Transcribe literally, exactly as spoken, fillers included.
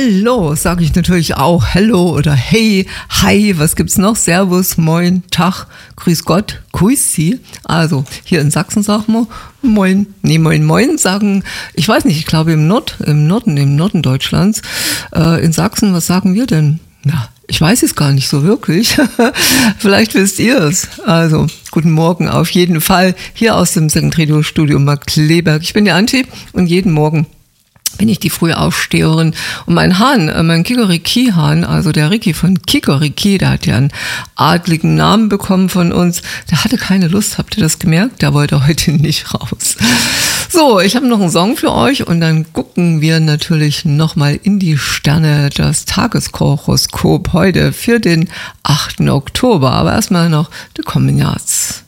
Hallo, sage ich natürlich auch. Hello oder hey, hi, was gibt's noch? Servus, moin, Tag, grüß Gott, grüß Sie. Also hier in Sachsen sagen wir moin, nee, moin, moin sagen, ich weiß nicht, ich glaube im Nord, im Norden, im Norden Deutschlands, äh, in Sachsen, was sagen wir denn? Na, ich weiß es gar nicht so wirklich. Vielleicht wisst ihr es. Also, guten Morgen auf jeden Fall hier aus dem Sendetradio-Studio Markkleeberg. Ich bin die Antje und jeden Morgen bin ich die frühe Aufsteherin. Und mein Hahn, mein Kikeriki-Hahn, also der Ricky von Kikeriki, der hat ja einen adligen Namen bekommen von uns. Der hatte keine Lust, habt ihr das gemerkt? Der wollte heute nicht raus. So, ich habe noch einen Song für euch und dann gucken wir natürlich nochmal in die Sterne, das Tageshoroskop heute für den achten Oktober. Aber erstmal noch die Kombinats.